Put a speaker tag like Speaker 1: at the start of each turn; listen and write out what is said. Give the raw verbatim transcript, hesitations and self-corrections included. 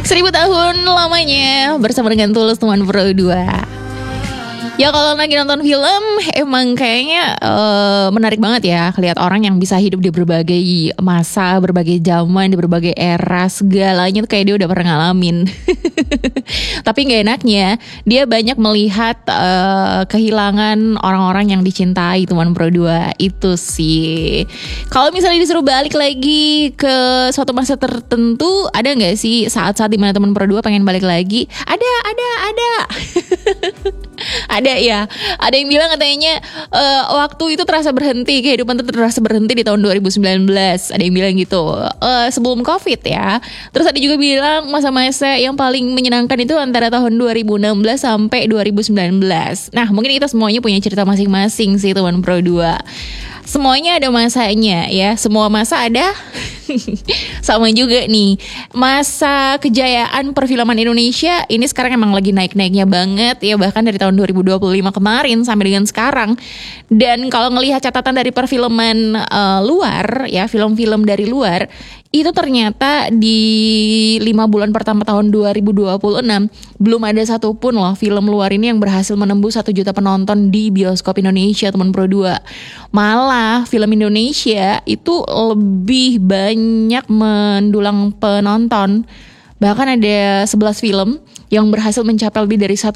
Speaker 1: Seribu tahun lamanya bersama dengan Tulus teman Pro dua. Ya kalau lagi nonton film emang kayaknya uh, menarik banget ya lihat orang yang bisa hidup di berbagai masa, berbagai zaman, di berbagai era, segalanya tuh kayak dia udah pernah ngalamin. Tapi gak enaknya dia banyak melihat uh, kehilangan orang-orang yang dicintai teman Pro dua. Itu sih. Kalau misalnya disuruh balik lagi ke suatu masa tertentu, ada gak sih saat-saat dimana teman Pro dua pengen balik lagi? Ada, ada, ada. Ada ya, ada yang bilang katanya uh, waktu itu terasa berhenti, kehidupan itu terasa berhenti di tahun dua ribu sembilan belas. Ada yang bilang gitu, uh, sebelum Covid ya. Terus ada juga bilang masa-masa yang paling menyenangkan itu antara tahun dua ribu enam belas sampai dua ribu sembilan belas. Nah mungkin kita semuanya punya cerita masing-masing sih teman Pro dua. Semuanya ada masanya ya, semua masa ada. Sama juga nih, masa kejayaan perfilman Indonesia ini sekarang emang lagi naik-naiknya banget ya, bahkan dari tahun dua ribu dua puluh lima kemarin sampai dengan sekarang. Dan kalau ngelihat catatan dari perfilman uh, luar ya, film-film dari luar, itu ternyata di lima bulan pertama tahun dua ribu dua puluh enam belum ada satupun loh film luar ini yang berhasil menembus satu juta penonton di bioskop Indonesia teman Pro dua. Malah film Indonesia itu lebih banyak mendulang penonton. Bahkan ada sebelas film yang berhasil mencapai lebih dari satu